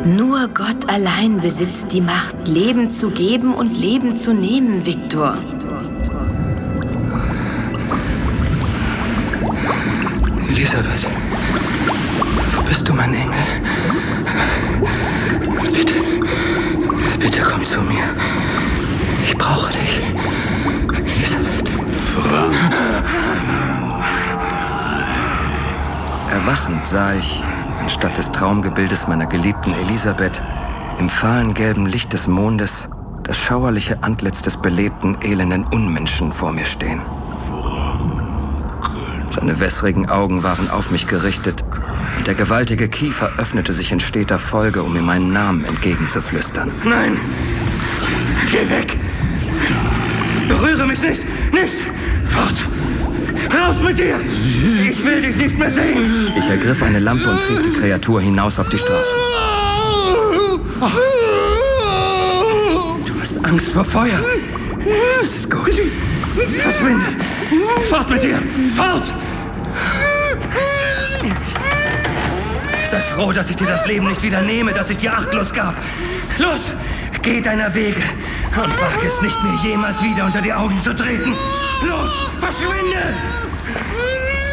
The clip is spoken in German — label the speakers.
Speaker 1: Nur Gott allein besitzt die Macht, Leben zu geben und Leben zu nehmen, Viktor.
Speaker 2: Elisabeth, wo bist du, mein Engel? Bitte komm zu mir. Ich brauche dich. Elisabeth.
Speaker 3: Erwachend sah ich, anstatt des Traumgebildes meiner geliebten Elisabeth, im fahlen gelben Licht des Mondes das schauerliche Antlitz des belebten, elenden Unmenschen vor mir stehen. Seine wässrigen Augen waren auf mich gerichtet und der gewaltige Kiefer öffnete sich in steter Folge, um mir meinen Namen entgegenzuflüstern.
Speaker 2: Nein! Geh weg! Berühre mich nicht! Nicht! Fort! Raus mit dir! Ich will dich nicht mehr sehen!
Speaker 3: Ich ergriff eine Lampe und trieb die Kreatur hinaus auf die Straße.
Speaker 2: Oh. Du hast Angst vor Feuer. Das ist gut. Verschwinde! Fort mit dir! Fort! Sei froh, dass ich dir das Leben nicht wieder nehme, das ich dir achtlos gab. Los! Geh deiner Wege und wage es nicht, mir jemals wieder unter die Augen zu treten. Los! Verschwinde!